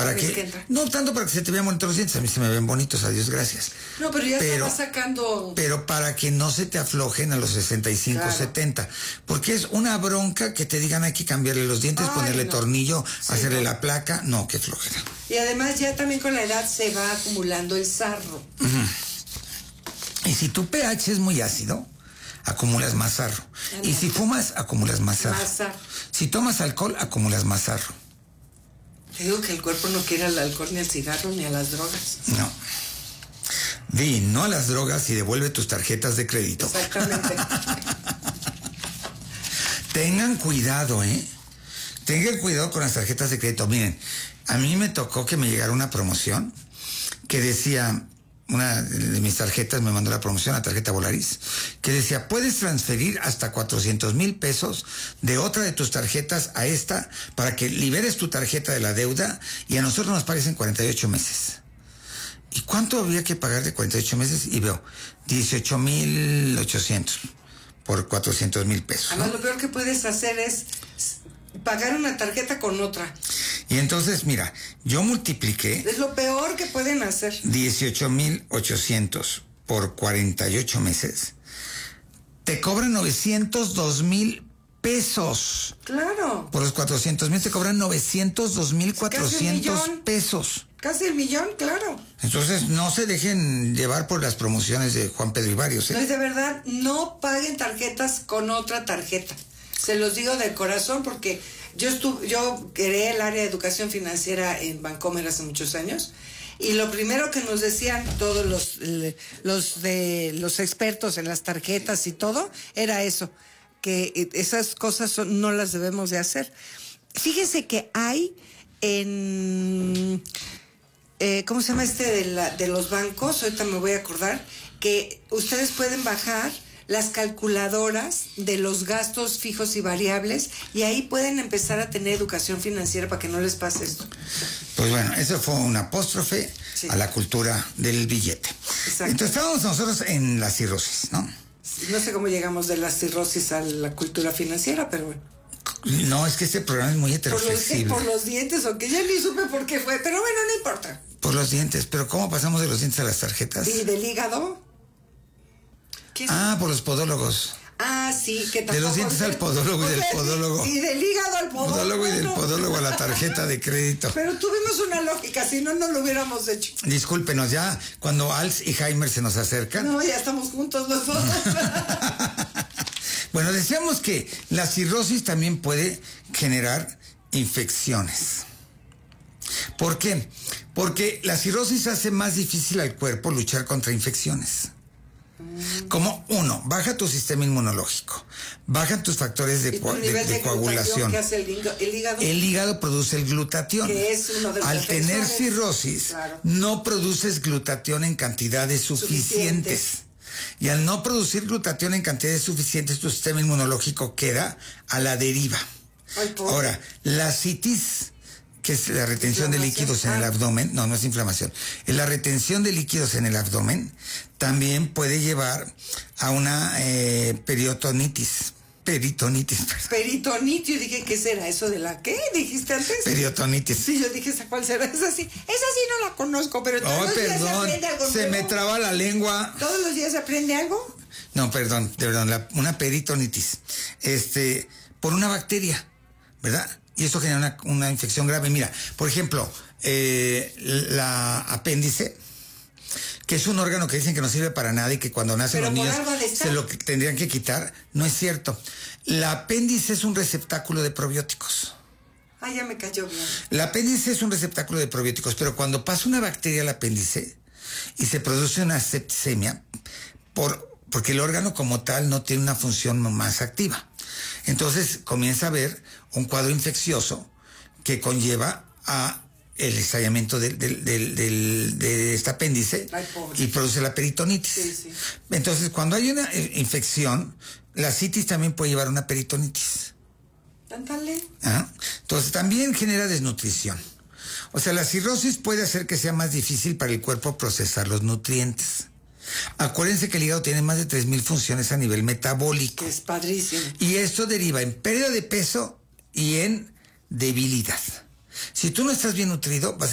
para que no tanto para que se te vean bonitos los dientes, a mí se me ven bonitos, a Dios gracias. No, pero ya se va sacando. Pero para que no se te aflojen a los 65, claro. 70, porque es una bronca que te digan hay que cambiarle los dientes, ponerle tornillo, hacerle la placa, no, qué flojera. Y además ya también con la edad se va acumulando el sarro. Y si tu pH es muy ácido, acumulas más sarro. Y si fumas, acumulas más sarro. Si tomas alcohol, acumulas más sarro. Te digo que el cuerpo no quiere al alcohol, ni al cigarro, ni a las drogas. No. Di no a las drogas y devuelve tus tarjetas de crédito. Exactamente. Tengan cuidado, Tengan cuidado con las tarjetas de crédito. Miren, a mí me tocó que me llegara una promoción que decía, una de mis tarjetas me mandó la promoción, la tarjeta Volaris, que decía, puedes transferir hasta 400,000 pesos de otra de tus tarjetas a esta para que liberes tu tarjeta de la deuda y a nosotros nos parecen 48 meses. ¿Y cuánto había que pagar de 48 meses? Y veo, 18,800 por 400,000 pesos. Además, ¿no? Lo peor que puedes hacer es pagar una tarjeta con otra. Y entonces, mira, yo multipliqué. Es lo peor que pueden hacer. 18,800 por 48 meses. Te cobran 902,000 pesos. Claro. Por los 400,000 te cobran 902,400 pesos. Casi el millón, claro. Entonces, no se dejen llevar por las promociones de Juan Pedro y varios. No, de verdad, no paguen tarjetas con otra tarjeta. Se los digo de corazón porque yo creé el área de educación financiera en Bancomer hace muchos años y lo primero que nos decían todos los expertos en las tarjetas y todo era eso, que esas cosas no las debemos de hacer. Fíjense que hay en ¿cómo se llama de los bancos? Ahorita me voy a acordar que ustedes pueden bajar las calculadoras de los gastos fijos y variables y ahí pueden empezar a tener educación financiera para que no les pase esto. Pues bueno, eso fue un apóstrofe a la cultura del billete. Exacto. Entonces estábamos nosotros en la cirrosis, ¿no? No sé cómo llegamos de la cirrosis a la cultura financiera, pero bueno. No, es que este programa es muy heteroflexible. Por los dientes, o que ya ni supe por qué fue, pero bueno, no importa. Por los dientes, pero ¿cómo pasamos de los dientes a las tarjetas? ¿Y del hígado? Por los podólogos. Sí, que tampoco. De los dientes al podólogo y del podólogo. Y del hígado al podólogo. Y del podólogo a la tarjeta de crédito. Pero tuvimos una lógica, si no, no lo hubiéramos hecho. Discúlpenos, ya cuando Alzheimer se nos acerca. No, ya estamos juntos los dos. Bueno, decíamos que la cirrosis también puede generar infecciones. ¿Por qué? Porque la cirrosis hace más difícil al cuerpo luchar contra infecciones. Como uno, baja tu sistema inmunológico, bajan tus factores de coagulación. ¿Qué hace el hígado? El hígado produce el glutatión. Que es uno de los Al tener cirrosis, claro, no produces glutatión en cantidades suficientes. Y al no producir glutatión en cantidades suficientes, tu sistema inmunológico queda a la deriva. Ahora, la citis, que es la retención de líquidos en el abdomen, no es inflamación, es la retención de líquidos en el abdomen, también puede llevar a una peritonitis. Peritonitis, dije, ¿qué será eso de la qué? ¿Dijiste antes? Peritonitis. Sí, yo dije, ¿cuál será? Esa sí no la conozco, pero todos los días se aprende algo nuevo. Se me traba la lengua. ¿Todos los días se aprende algo? No, perdón, una peritonitis. Por una bacteria, ¿verdad? Y esto genera una infección grave. Mira, por ejemplo, la apéndice, que es un órgano que dicen que no sirve para nada y que cuando nacen los niños se lo tendrían que quitar. No es cierto. La apéndice es un receptáculo de probióticos. Ya me cayó bien. La apéndice es un receptáculo de probióticos, pero cuando pasa una bacteria al apéndice y se produce una septicemia, porque el órgano como tal no tiene una función más activa. Entonces comienza a haber un cuadro infeccioso que conlleva a el estallamiento de este apéndice y produce la peritonitis. Sí. Entonces, cuando hay una infección, la citis también puede llevar a una peritonitis. Ándale. Entonces, también genera desnutrición. O sea, la cirrosis puede hacer que sea más difícil para el cuerpo procesar los nutrientes. Acuérdense que el hígado tiene más de 3,000 funciones a nivel metabólico. Es padrísimo. Y esto deriva en pérdida de peso y en debilidad. Si tú no estás bien nutrido, vas a